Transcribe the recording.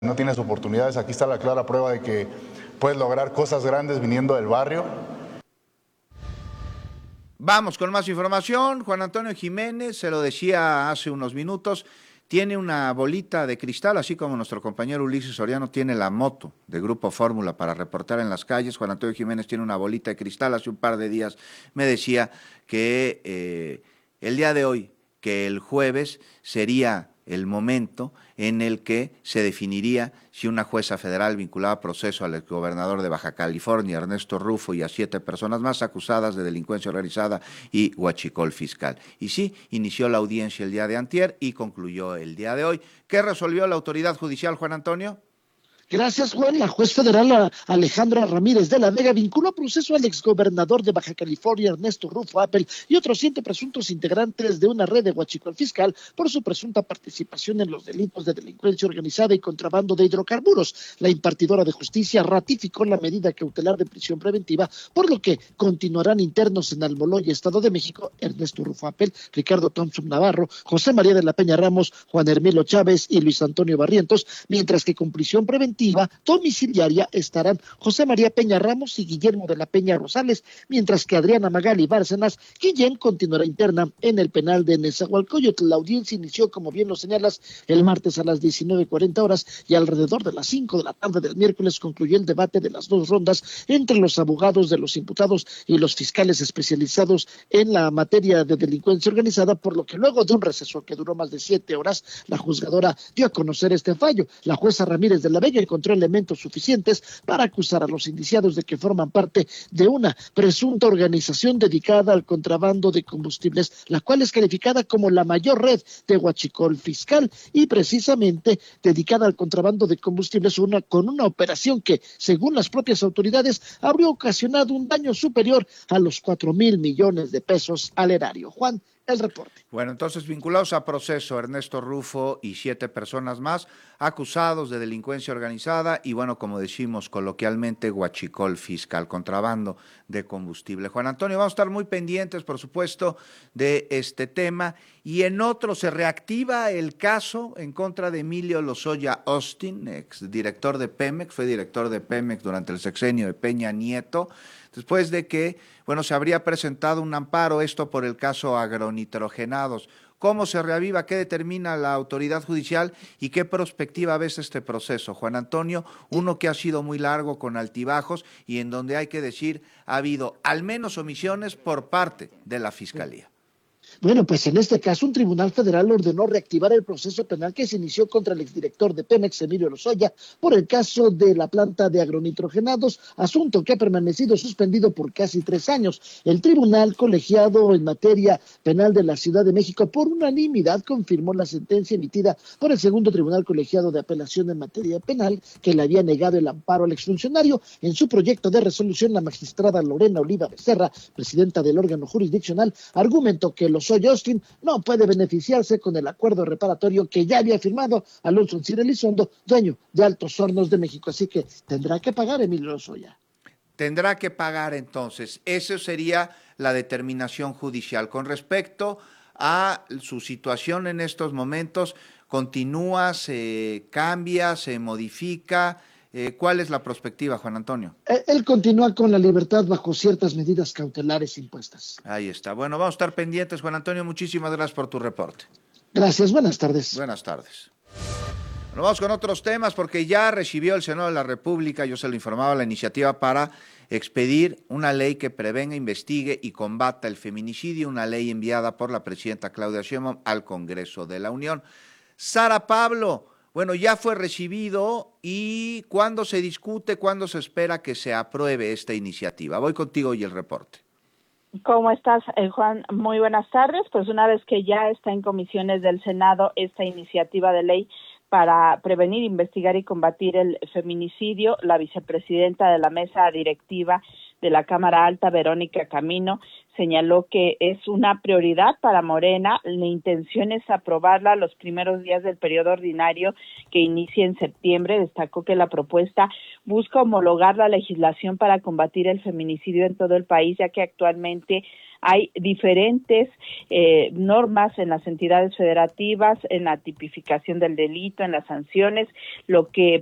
no tienes oportunidades, aquí está la clara prueba de que puedes lograr cosas grandes viniendo del barrio. Vamos con más información. Juan Antonio Jiménez, se lo decía hace unos minutos, tiene una bolita de cristal, así como nuestro compañero Ulises Soriano tiene la moto de Grupo Fórmula para reportar en las calles. Juan Antonio Jiménez tiene una bolita de cristal. Hace un par de días me decía que el día de hoy, que el jueves sería el momento en el que se definiría si una jueza federal vinculaba a proceso al exgobernador de Baja California, Ernesto Rufo, y a 7 personas más acusadas de delincuencia organizada y huachicol fiscal. Y sí, inició la audiencia el día de antier y concluyó el día de hoy. ¿Qué resolvió la autoridad judicial, Juan Antonio? Gracias, Juan. La juez federal Alejandra Ramírez de la Vega vinculó a proceso al exgobernador de Baja California, Ernesto Rufo Appel, y otros 7 presuntos integrantes de una red de huachicol fiscal por su presunta participación en los delitos de delincuencia organizada y contrabando de hidrocarburos. La impartidora de justicia ratificó la medida cautelar de prisión preventiva, por lo que continuarán internos en Almoloya, Estado de México, Ernesto Rufo Appel, Ricardo Thompson Navarro, José María de la Peña Ramos, Juan Hermilo Chávez y Luis Antonio Barrientos, mientras que con prisión preventiva domiciliaria estarán José María Peña Ramos y Guillermo de la Peña Rosales, mientras que Adriana Magali Bárcenas Guillén continuará interna en el penal de Nezahualcóyotl. La audiencia inició, como bien lo señalas, el martes a las 19:40 horas y alrededor de las 5 de la tarde del miércoles concluyó el debate de las 2 rondas entre los abogados de los imputados y los fiscales especializados en la materia de delincuencia organizada, por lo que luego de un receso que duró más de 7 horas, la juzgadora dio a conocer este fallo. La jueza Ramírez de la Vega encontró elementos suficientes para acusar a los indiciados de que forman parte de una presunta organización dedicada al contrabando de combustibles, la cual es calificada como la mayor red de huachicol fiscal y precisamente dedicada al contrabando de combustibles con una operación que, según las propias autoridades, habría ocasionado un daño superior a los 4,000 millones de pesos al erario. Juan, el reporte. Bueno, entonces vinculados a proceso Ernesto Rufo y 7 personas más acusados de delincuencia organizada y, bueno, como decimos coloquialmente, huachicol fiscal, contrabando de combustible. Juan Antonio, vamos a estar muy pendientes, por supuesto, de este tema. Y en otro, se reactiva el caso en contra de Emilio Lozoya Austin, exdirector de Pemex, fue director de Pemex durante el sexenio de Peña Nieto, después de que, bueno, se habría presentado un amparo, esto por el caso agronitrogenados. ¿Cómo se reaviva? ¿Qué determina la autoridad judicial? ¿Y qué perspectiva ves este proceso, Juan Antonio? Uno que ha sido muy largo, con altibajos, y en donde hay que decir, ha habido al menos omisiones por parte de la Fiscalía. Bueno, pues en este caso un tribunal federal ordenó reactivar el proceso penal que se inició contra el exdirector de Pemex, Emilio Lozoya, por el caso de la planta de agronitrogenados, asunto que ha permanecido suspendido por casi 3 años. El tribunal colegiado en materia penal de la Ciudad de México, por unanimidad, confirmó la sentencia emitida por el segundo tribunal colegiado de apelación en materia penal, que le había negado el amparo al exfuncionario. En su proyecto de resolución, la magistrada Lorena Oliva Becerra, presidenta del órgano jurisdiccional, argumentó que Lozoya Austin no puede beneficiarse con el acuerdo reparatorio que ya había firmado Alonso Ancira Elizondo, dueño de Altos Hornos de México, así que tendrá que pagar Emilio Lozoya. Tendrá que pagar entonces. Esa sería la determinación judicial. Con respecto a su situación en estos momentos, ¿continúa, se cambia, se modifica? ¿Cuál es la perspectiva, Juan Antonio? Él continúa con la libertad bajo ciertas medidas cautelares impuestas. Ahí está. Bueno, vamos a estar pendientes, Juan Antonio. Muchísimas gracias por tu reporte. Gracias, buenas tardes. Buenas tardes. Bueno, vamos con otros temas porque ya recibió el Senado de la República, yo se lo informaba, la iniciativa para expedir una ley que prevenga, investigue y combata el feminicidio, una ley enviada por la presidenta Claudia Sheinbaum al Congreso de la Unión. Sara Pablo, bueno, ya fue recibido y ¿cuándo se discute, cuándo se espera que se apruebe esta iniciativa? Voy contigo y el reporte. ¿Cómo estás, Juan? Muy buenas tardes. Pues una vez que ya está en comisiones del Senado esta iniciativa de ley para prevenir, investigar y combatir el feminicidio, la vicepresidenta de la mesa directiva de la Cámara Alta, Verónica Camino, señaló que es una prioridad para Morena. La intención es aprobarla los primeros días del periodo ordinario que inicia en septiembre. Destacó que la propuesta busca homologar la legislación para combatir el feminicidio en todo el país, ya que actualmente hay diferentes normas en las entidades federativas, en la tipificación del delito, en las sanciones, lo que